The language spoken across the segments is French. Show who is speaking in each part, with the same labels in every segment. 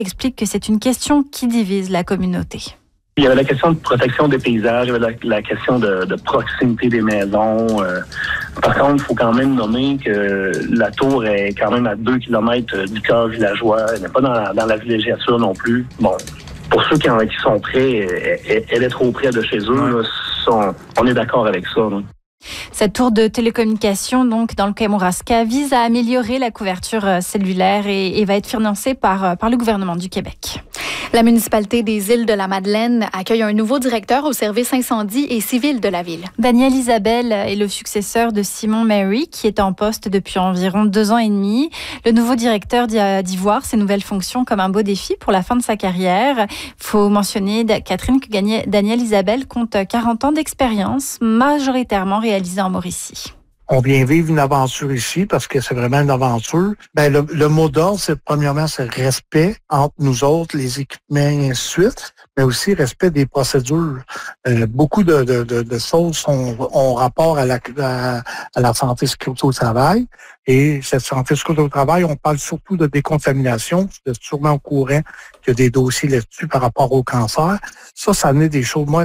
Speaker 1: explique que c'est une question qui divise la communauté.
Speaker 2: Il y avait la question de protection des paysages, il y avait la question de proximité des maisons. Par contre, il faut quand même nommer que la tour est quand même à 2 km du cœur villageois. Elle n'est pas dans la villégiature non plus. Bon, pour ceux qui sont près, elle est trop près de chez eux. Là, on est d'accord avec ça. Là.
Speaker 1: Cette tour de télécommunication, donc dans le Kamouraska, vise à améliorer la couverture cellulaire et va être financée par le gouvernement du Québec. La municipalité des Îles-de-la-Madeleine accueille un nouveau directeur au service incendie et civil de la ville. Daniel Isabelle est le successeur de Simon Mary, qui est en poste depuis environ 2 ans et demi. Le nouveau directeur d'y voir ses nouvelles fonctions comme un beau défi pour la fin de sa carrière. Il faut mentionner, Catherine, que Daniel Isabelle compte 40 ans d'expérience, majoritairement réalisée en Mauricie.
Speaker 3: On vient vivre une aventure ici parce que c'est vraiment une aventure. Le mot d'ordre, premièrement, c'est respect entre nous autres, les équipements et ainsi de suite, mais aussi respect des procédures. Beaucoup de choses ont rapport à la santé et sécurité au travail. Et cette santé et sécurité au travail, on parle surtout de décontamination. Vous êtes sûrement au courant qu'il y a des dossiers là-dessus par rapport au cancer. Ça amenait des choses. Moi,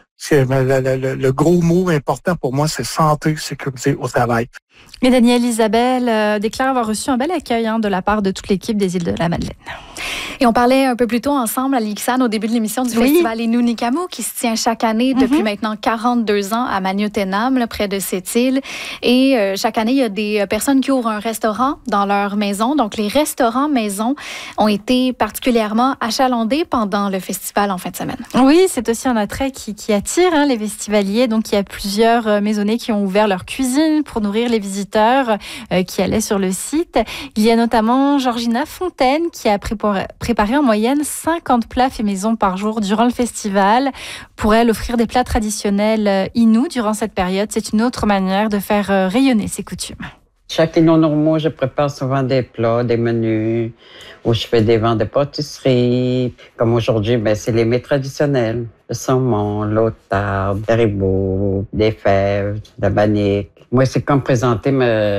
Speaker 3: le gros mot important pour moi, c'est santé, sécurité au travail.
Speaker 1: Et Daniel Isabelle déclare avoir reçu un bel accueil de la part de toute l'équipe des Îles-de-la-Madeleine. Et on parlait un peu plus tôt ensemble à l'Ixane au début de l'émission du festival Inunikamu qui se tient chaque année depuis maintenant 42 ans à Magnotenam, près de cette île. Et chaque année, il y a des personnes qui ouvrent un restaurant dans leur maison. Donc, les restaurants maison ont été particulièrement achalandés pendant le festival en fin de semaine. Oui, c'est aussi un attrait qui attire les festivaliers. Donc, il y a plusieurs maisonnées qui ont ouvert leur cuisine pour nourrir les visiteurs qui allaient sur le site. Il y a notamment Georgina Fontaine qui a préparé en moyenne 50 plats faits maison par jour durant le festival. Pour elle, offrir des plats traditionnels Innu durant cette période, c'est une autre manière de faire rayonner ses coutumes.
Speaker 4: Chaque Innu, je prépare souvent des plats, des menus, où je fais des ventes de pâtisserie. Comme aujourd'hui, c'est les mets traditionnels. Le saumon, l'outarde, le ribot, des fèves, la bannique. Moi, c'est comme présenter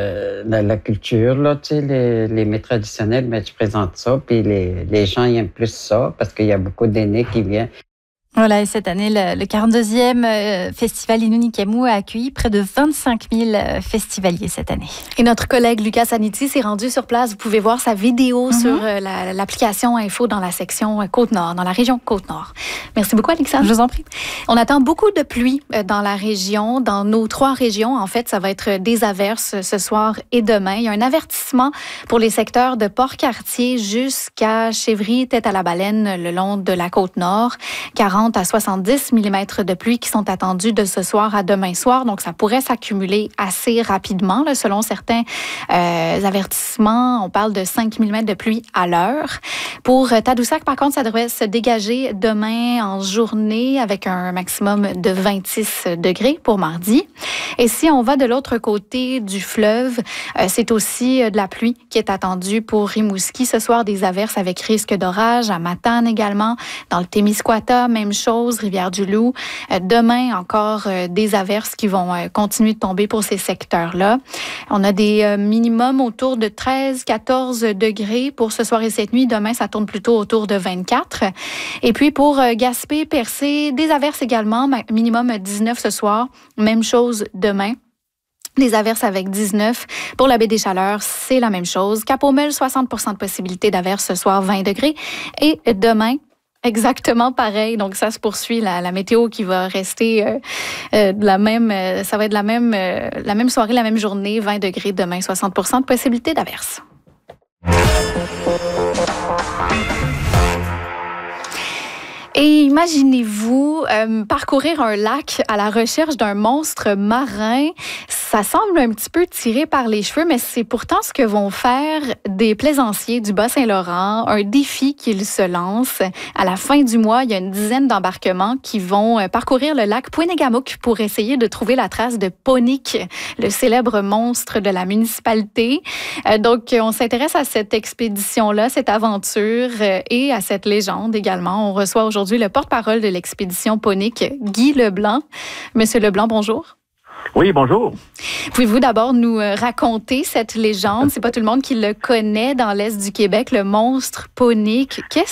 Speaker 4: la culture, là, tu sais, les mets traditionnels, je présente ça, puis les gens ils aiment plus ça, parce qu'il y a beaucoup d'aînés qui viennent.
Speaker 1: Voilà, et cette année, le 42e festival Inunikamu a accueilli près de 25 000 festivaliers cette année. Et notre collègue Lucas Aniti s'est rendu sur place. Vous pouvez voir sa vidéo sur l'application Info dans la section Côte-Nord, dans la région Côte-Nord. Merci beaucoup, Alexandre. Je vous en prie. On attend beaucoup de pluie dans la région. Dans nos 3 régions, en fait, ça va être des averses ce soir et demain. Il y a un avertissement pour les secteurs de Port-Cartier jusqu'à Chevry, Tête-à-la-Baleine, le long de la Côte-Nord. 40 à 70 mm de pluie qui sont attendus de ce soir à demain soir. Donc, ça pourrait s'accumuler assez rapidement. Là, selon certains avertissements, on parle de 5 mm de pluie à l'heure. Pour Tadoussac, par contre, ça devrait se dégager demain en journée avec un maximum de 26 degrés pour mardi. Et si on va de l'autre côté du fleuve, c'est aussi de la pluie qui est attendue pour Rimouski. Ce soir, des averses avec risque d'orage à Matane également. Dans le Témiscouata, même chose, Rivière-du-Loup. Demain, encore des averses qui vont continuer de tomber pour ces secteurs-là. On a des minimums autour de 13-14 degrés pour ce soir et cette nuit. Demain, ça tourne plutôt autour de 24. Et puis, pour Gaspé, Percé, des averses également, minimum 19 ce soir. Même chose demain. Des averses avec 19. Pour la baie des Chaleurs, c'est la même chose. Cap-Aumel, 60 de possibilité d'averses ce soir, 20 degrés. Et demain, exactement pareil. Donc, ça se poursuit, la météo qui va rester la même. Ça va être la même soirée, la même journée, 20 degrés demain, 60 de possibilité d'averse. Et imaginez-vous parcourir un lac à la recherche d'un monstre marin. Ça semble un petit peu tiré par les cheveux, mais c'est pourtant ce que vont faire des plaisanciers du Bas-Saint-Laurent, un défi qu'ils se lancent. À la fin du mois, il y a une dizaine d'embarquements qui vont parcourir le lac Pouinegamook pour essayer de trouver la trace de Ponic, le célèbre monstre de la municipalité. Donc, on s'intéresse à cette expédition-là, cette aventure et à cette légende également. On reçoit aujourd'hui le porte-parole de l'expédition Ponic, Guy Leblanc. Monsieur Leblanc, bonjour.
Speaker 5: Oui, bonjour.
Speaker 1: Pouvez-vous d'abord nous raconter cette légende? C'est pas tout le monde qui le connaît dans l'Est du Québec, le monstre Ponique. Qu'est-ce